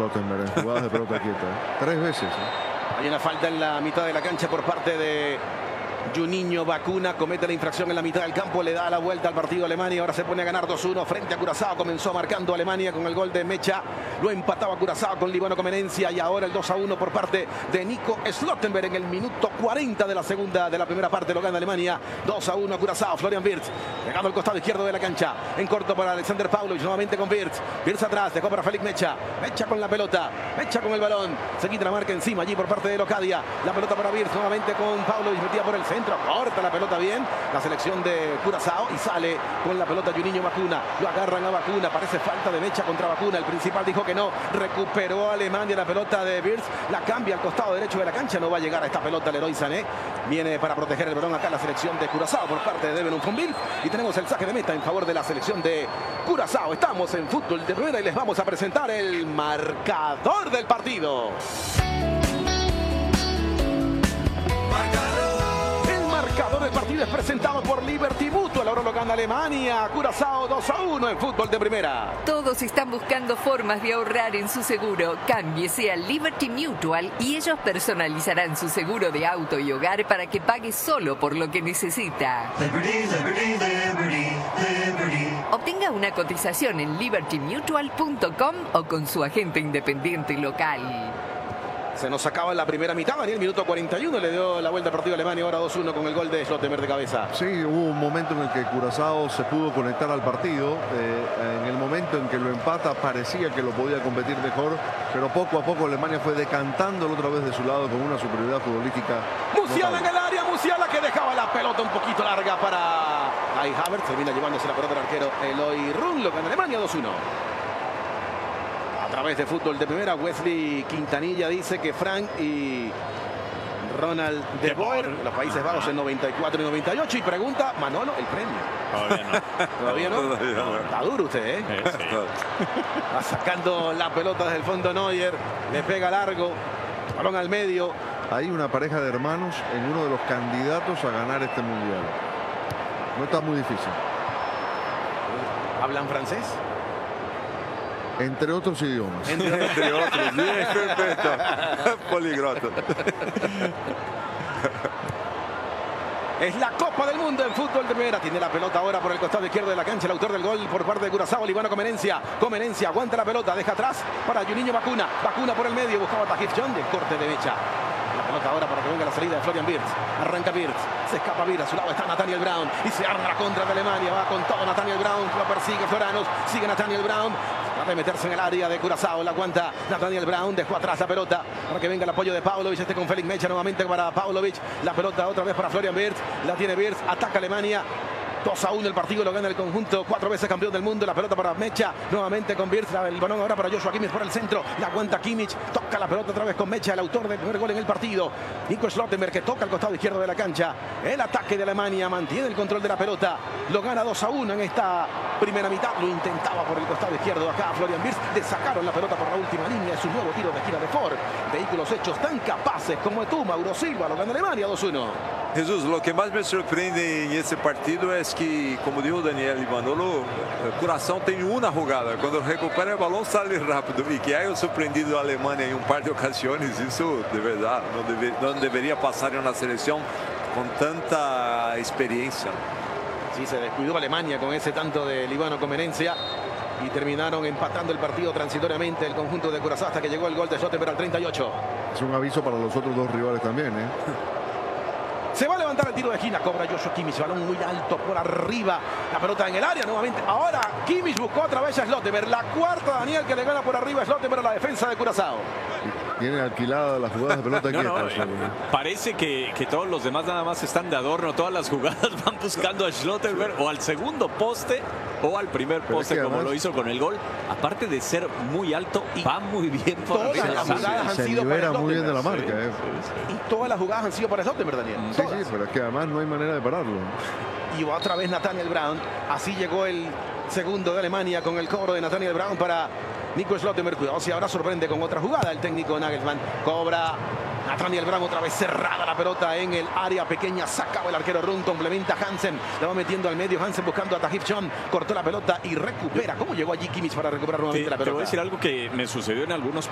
Schlottenberg en jugadas de pelota quieta. 3 veces. Hay una falta en la mitad de la cancha por parte de Juninho Bacuna. Comete la infracción en la mitad del campo. Le da la vuelta al partido Alemania. Ahora se pone a ganar 2-1 frente a Curazao. Comenzó marcando Alemania con el gol de Mecha. Lo empataba Curazao con Líbano Comenencia. Y ahora el 2-1 por parte de Nico Schlottenberg en el minuto 40 de la primera parte. Lo gana Alemania. 2-1 Curazao. Florian Wirtz pegado al costado izquierdo de la cancha. En corto para Alexander Pavlovic. Nuevamente con Wirtz. Wirtz atrás. Dejó para Félix Mecha. Mecha con la pelota. Mecha con el balón. Se quita la marca encima allí por parte de Locadia. La pelota para Wirtz. Nuevamente con Pavlovic. Metida por el centro. Corta la pelota bien. La selección de Curazao. Y sale con la pelota Juninho Bacuna. Lo agarran a Bacuna. Parece falta de Mecha contra Bacuna. El principal dijo que no. Recuperó Alemania la pelota de Wirtz. La cambia al costado derecho de la cancha. No va a llegar a esta pelota Leroy Sané. Viene para proteger el balón acá la selección de Curazao por parte de Devon Fonville. Y tenemos el saque de meta en favor de la selección de Curazao. Estamos en fútbol de primera y les vamos a presentar el marcador del partido. El marcador del partido es presentado por Liberty Mutual. Ahora lo gana Alemania. Curazao 2-1 en fútbol de primera. Todos están buscando formas de ahorrar en su seguro. Cámbiese a Liberty Mutual y ellos personalizarán su seguro de auto y hogar para que pague solo por lo que necesita. Obtenga una cotización en libertymutual.com o con su agente independiente local. Se nos acaba la primera mitad. Daniel, minuto 41. Le dio la vuelta al partido Alemania. Ahora 2-1 con el gol de Schlottenberg de cabeza. Sí, hubo un momento en el que Curazao se pudo conectar al partido. En el momento en que lo empata parecía que lo podía competir mejor, pero poco a poco Alemania fue decantándolo otra vez de su lado con una superioridad futbolística. Musiala en el área. Musiala que dejaba la pelota un poquito larga para Kai Havertz. Termina llevándose la pelota del arquero Eloy Run. Lo gana Alemania 2-1. A través de fútbol de primera, Wesley Quintanilla dice que Frank y Ronald de Boer, los Países Bajos en 94 y 98, y pregunta, Manolo, el premio. Todavía no. Todavía no. Está duro usted, ¿eh? Sí. Va sacando la pelota desde el fondo Neuer, le pega largo, balón al medio. Hay una pareja de hermanos en uno de los candidatos a ganar este mundial. No está muy difícil. ¿Hablan francés? Entre otros idiomas. Entre otros. Bien, perfecto. Poliglota. Es la Copa del Mundo en fútbol de primera. Tiene la pelota ahora por el costado izquierdo de la cancha. El autor del gol por parte de Curazao, Líbano Comenencia. Comenencia aguanta la pelota, deja atrás para Juninho Bacuna. Bacuna por el medio, buscaba a Tahith John de corte de Mecha. La pelota ahora para que venga la salida de Florian Wirtz. Arranca Wirtz, se escapa Wirtz. A su lado está Nathaniel Brown y se arma la contra de Alemania. Va con todo Nathaniel Brown, lo persigue Floranos. Sigue Nathaniel Brown. Trata de meterse en el área de Curazao. La aguanta Nathaniel Brown. Dejó atrás la pelota para que venga el apoyo de Pavlovic. Este con Félix Mecha nuevamente para Pavlovic. La pelota otra vez para Florian Wirtz. La tiene Wirtz. Ataca Alemania. 2-1 el partido, lo gana el conjunto, 4 veces campeón del mundo. La pelota para Mecha, nuevamente con Wirtz, el balón ahora para Joshua Kimmich por el centro, la aguanta Kimmich, toca la pelota otra vez con Mecha, el autor del primer gol en el partido. Nico Schlottenberg que toca el costado izquierdo de la cancha. El ataque de Alemania mantiene el control de la pelota, lo gana 2-1 en esta primera mitad. Lo intentaba por el costado izquierdo acá Florian Wirtz, le sacaron la pelota por la última línea. Es un nuevo tiro de esquina de Ford. Vehículos hechos tan capaces como tú, Mauro Silva, lo gana Alemania 2-1. Jesus, lo que mais me surpreende nesse partido é que, como dijo Daniel e Manolo, Curazao tem uma jogada. Quando recupera o balão, sai rápido. E que haya surpreendido a Alemanha em um par de ocasiões, isso de verdade não deveria passar em uma seleção com tanta experiência. Sí, se descuidó Alemania con ese tanto de Líbano Comenencia y terminaron empatando el partido transitoriamente el conjunto de Curazao hasta que llegó el gol de Schlottenberg al 38. Es un aviso para los otros dos rivales también, ¿eh? Se va a levantar el tiro de esquina, cobra Joshua Kimmich, balón muy alto por arriba, la pelota en el área nuevamente. Ahora Kimmich buscó otra vez a Schlottenberg, la cuarta Daniel que le gana por arriba a Schlottenberg a la defensa de Curazao. Tiene alquilada las jugadas de pelota quieta. Parece que todos los demás nada más están de adorno, todas las jugadas van buscando a Schlottenberg o al segundo poste o al primer poste, como además lo hizo con el gol. Aparte de ser muy alto, va muy bien por arriba. Las jugadas han se sido libera para muy bien de la marca. Y todas las jugadas han sido para Schlottenberg, Daniel. Sí, pero es que además no hay manera de pararlo. Y otra vez Nathaniel Brown. Así llegó el segundo de Alemania con el cobro de Nathaniel Brown para Nico Schlottenberg. Cuidado si ahora sorprende con otra jugada el técnico Nagelsmann. Cobra Nathaniel Brown, otra vez cerrada la pelota en el área pequeña. Sacaba el arquero Run, complementa Hansen. La va metiendo al medio. Hansen buscando a Tahith John. Cortó la pelota y recupera. ¿Cómo llegó allí Kimmich para recuperar nuevamente la pelota? Te voy a decir algo que me sucedió en algunos